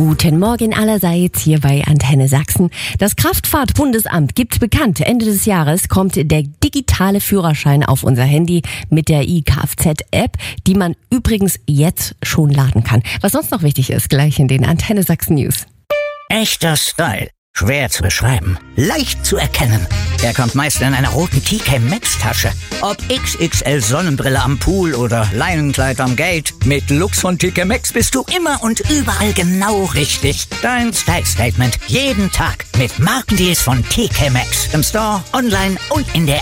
Guten Morgen allerseits hier bei Antenne Sachsen. Das Kraftfahrtbundesamt gibt bekannt, Ende des Jahres kommt der digitale Führerschein auf unser Handy mit der iKFZ-App, die man übrigens jetzt schon laden kann. Was sonst noch wichtig ist, gleich in den Antenne Sachsen News. Echter Style. Schwer zu beschreiben. Leicht zu erkennen. Er kommt meist in einer roten TK Maxx Tasche. Ob XXL Sonnenbrille am Pool oder Leinenkleid am Gate. Mit Looks von TK Maxx bist du immer und überall genau richtig. Dein Style Statement. Jeden Tag mit Markendeals von TK Maxx. Im Store, online und in der